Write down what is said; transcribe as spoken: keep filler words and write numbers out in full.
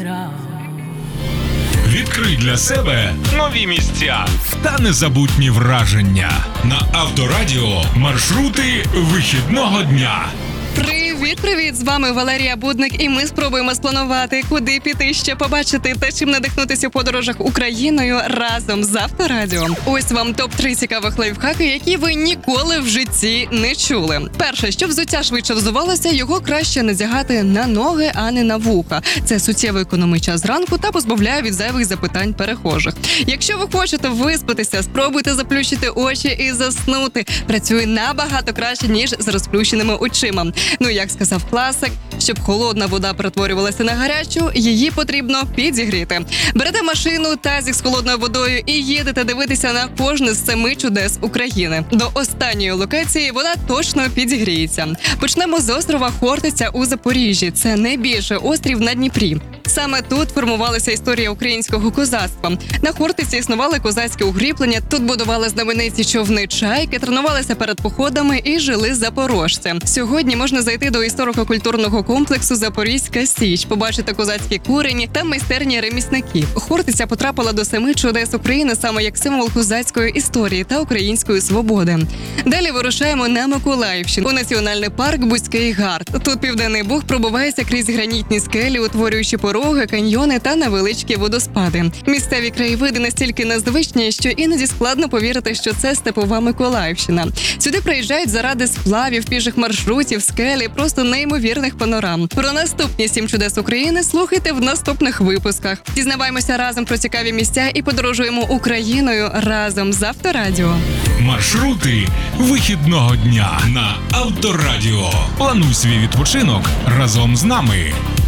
Відкрий для себе нові місця та незабутні враження. На Авторадіо маршрути вихідного дня. Привіт-привіт! З вами Валерія Будник, і ми спробуємо спланувати, куди піти ще побачити та чим надихнутися у подорожах Україною разом з Авторадіо. Ось вам топ три цікавих лайфхаки, які ви ніколи в житті не чули. Перше, щоб взуття швидше взувалося, його краще надягати на ноги, а не на вуха. Це суттєво економить час зранку та позбавляє від зайвих запитань перехожих. Якщо ви хочете виспатися, спробуйте заплющити очі і заснути. Працює набагато краще, ніж з розплющеними очима. Ну, як сказав класик, щоб холодна вода перетворювалася на гарячу, її потрібно підігріти. Берете машину, тазик з холодною водою і їдете дивитися на кожне з семи чудес України. До останньої локації вода точно підігріється. Почнемо з острова Хортиця у Запоріжжі. Це найбільший острів на Дніпрі. Саме тут формувалася історія українського козацтва. На Хортиці існували козацькі укріплення, тут будували знамениті човни чайки, тренувалися перед походами і жили запорожці. Сьогодні можна зайти до історико-культурного комплексу «Запорізька Січ», побачити козацькі курені та майстерні ремісників. Хортиця потрапила до семи чудес України саме як символ козацької історії та української свободи. Далі вирушаємо на Миколаївщину, у національний парк Бузький Гард. Тут Південний Буг пробивається крізь гранітні скелі, утворюючи пороги, каньйони та невеличкі водоспади. Місцеві краєвиди настільки незвичні, що іноді складно повірити, що це степова Миколаївщина. Сюди приїжджають заради сплавів, піших маршрутів, скелі, просто неймовірних панорам. Про наступні сім чудес України слухайте в наступних випусках. Дізнаваємося разом про цікаві місця і подорожуємо Україною разом з Авторадіо. Маршрути вихідного дня на Авторадіо. Плануй свій відпочинок разом з нами.